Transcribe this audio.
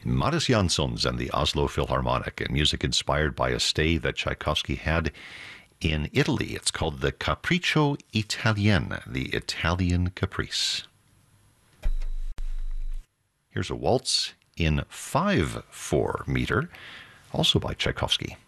Maris Jansons and the Oslo Philharmonic, and music inspired by a stay that Tchaikovsky had in Italy. It's called the Capriccio Italien, the Italian Caprice. Here's a waltz in 5/4 meter, also by Tchaikovsky.